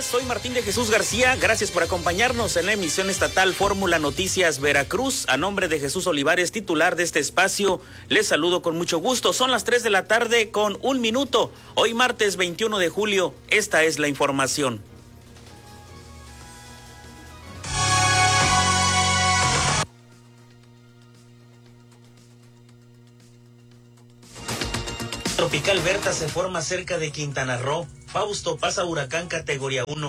tardes, soy Martín de Jesús García. Gracias por acompañarnos en la emisión estatal Fórmula Noticias Veracruz. A nombre de Jesús Olivares, titular de este espacio, les saludo con mucho gusto. Son las 3 de la tarde con 1 minuto. Hoy martes 21 de julio, esta es la información. Tropical Berta se forma cerca de Quintana Roo. Fausto pasa huracán categoría 1.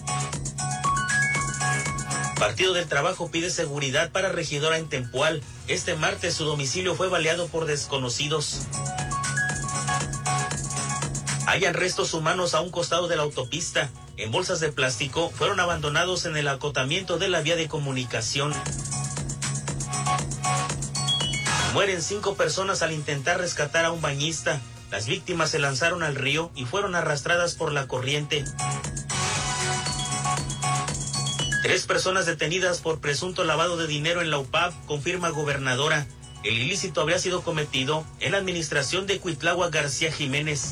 Partido del Trabajo pide seguridad para regidora en Tempual. Este martes su domicilio fue baleado por desconocidos. Hallan restos humanos a un costado de la autopista. En bolsas de plástico fueron abandonados en el acotamiento de la vía de comunicación. Mueren 5 personas al intentar rescatar a un bañista. Las víctimas se lanzaron al río y fueron arrastradas por la corriente. 3 personas detenidas por presunto lavado de dinero en la UPAP, confirma gobernadora. El ilícito habría sido cometido en la administración de Cuitláhuac García Jiménez.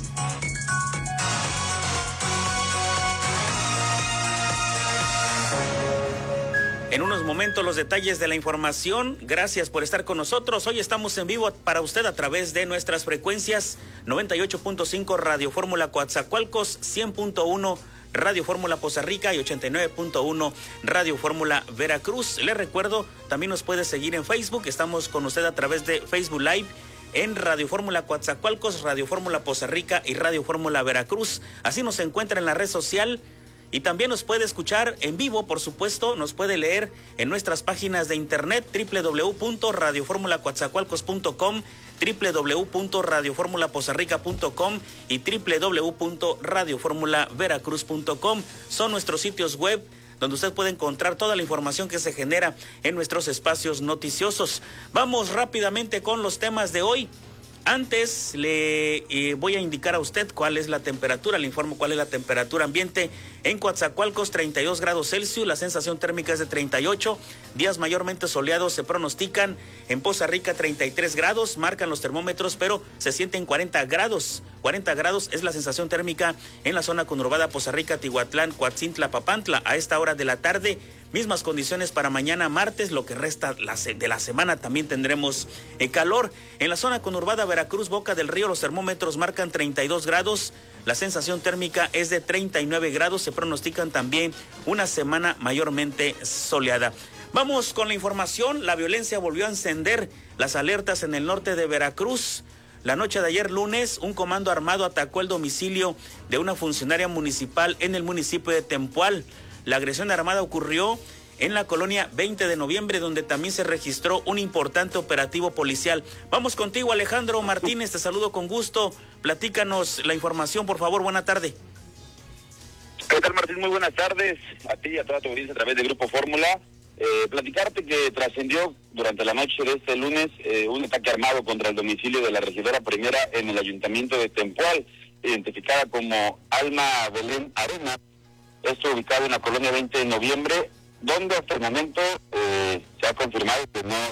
En unos momentos los detalles de la información. Gracias por estar con nosotros. Hoy estamos en vivo para usted a través de nuestras frecuencias 98.5 Radio Fórmula Coatzacoalcos, 100.1 Radio Fórmula Poza Rica y 89.1 Radio Fórmula Veracruz. Les recuerdo, también nos puede seguir en Facebook. Estamos con usted a través de Facebook Live en Radio Fórmula Coatzacoalcos, Radio Fórmula Poza Rica y Radio Fórmula Veracruz. Así nos encuentra en la red social. Y también nos puede escuchar en vivo, por supuesto, nos puede leer en nuestras páginas de internet www.radioformulacoatzacoalcos.com, www.radioformulapozarrica.com y www.radioformulaveracruz.com. Son nuestros sitios web donde usted puede encontrar toda la información que se genera en nuestros espacios noticiosos. Vamos rápidamente con los temas de hoy. Antes le voy a indicar a usted cuál es la temperatura, le informo cuál es la temperatura ambiente en Coatzacoalcos, 32 grados Celsius, la sensación térmica es de 38, días mayormente soleados se pronostican, en Poza Rica 33 grados, marcan los termómetros, pero se sienten 40 grados es la sensación térmica en la zona conurbada Poza Rica, Tihuatlán, Coatzintla, Papantla, a esta hora de la tarde. Mismas condiciones para mañana martes, lo que resta de la semana también tendremos calor. En la zona conurbada Veracruz, Boca del Río, los termómetros marcan 32 grados, la sensación térmica es de 39 grados, se pronostican también una semana mayormente soleada. Vamos con la información. La violencia volvió a encender las alertas en el norte de Veracruz. La noche de ayer lunes, un comando armado atacó el domicilio de una funcionaria municipal en el municipio de Tempual. La agresión armada ocurrió en la colonia 20 de noviembre, donde también se registró un importante operativo policial. Vamos contigo, Alejandro Martínez, te saludo con gusto. Platícanos la información, por favor, buena tarde. ¿Qué tal, Martín? Muy buenas tardes a ti y a toda tu audiencia a través de Grupo Fórmula. Platicarte que trascendió durante la noche de este lunes un ataque armado contra el domicilio de la regidora primera en el ayuntamiento de Tempual, identificada como Alma Belén Arena. Esto ubicado en la colonia 20 de noviembre, donde hasta el momento se ha confirmado que no